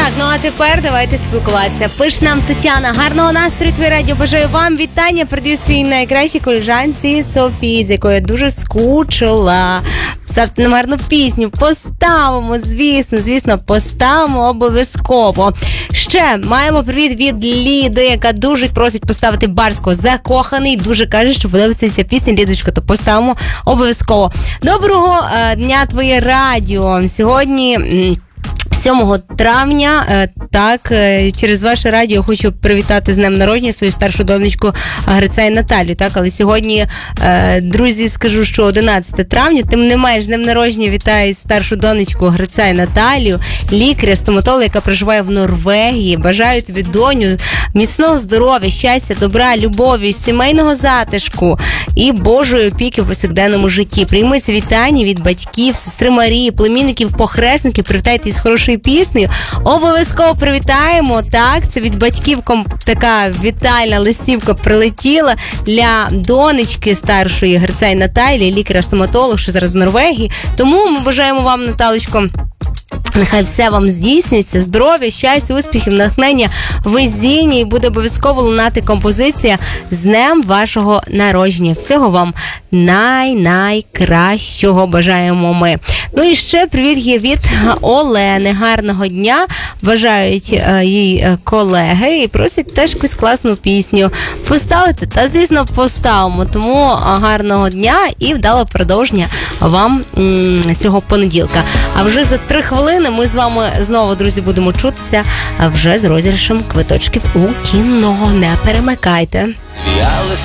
Так, ну а тепер давайте спілкуватися. Пише нам Тетяна. Гарного настрою, твоє радіо. Бажаю вам вітання. Передаю своїй найкращій колежанці Софії, з якою я дуже скучила. Ставте нам гарну пісню. Поставимо, звісно, поставимо обов'язково. Ще маємо привіт від Ліди, яка дуже просить поставити Барського «Закоханий». Дуже каже, що подобається ця пісня. Лідочко, то поставимо обов'язково. Доброго дня, твоє радіо. Сьогодні 7 травня, так, через ваше радіо хочу привітати з днем народження свою старшу донечку Грицай Наталію, так, але сьогодні, друзі, скажу, що 11 травня, тим не менш, з днем народження вітаю старшу донечку Грицай Наталію, лікаря, стоматолога, яка проживає в Норвегії. Бажаю тобі, доню, міцного здоров'я, щастя, добра, любові, сімейного затишку і Божої опіки в повсякденному житті. Прийми це вітання від батьків, сестри Марії, племінників, похресників, привітайте із хорошою піснею. Обов'язково привітаємо, так, це від батьків така вітальна листівка прилетіла для донечки старшої Грицай Наталії, лікаря-стоматолог, що зараз в Норвегії. Тому ми бажаємо вам, Наталочко, нехай все вам здійснюється, здоров'я, щастя, успіхів, натхнення, везіння, і буде обов'язково лунати композиція з днем вашого народження. Всього вам найкращого бажаємо ми. Ну і ще привіт є від Олени. Гарного дня. Бажають їй колеги і просять теж якусь класну пісню поставити. Та, звісно, поставимо. Тому гарного дня і вдалого продовження вам цього понеділка. А вже за 3 хвилини ми з вами знову, друзі, будемо чутися вже з розіграшем квиточків у кіно. Не перемикайте. Звіяли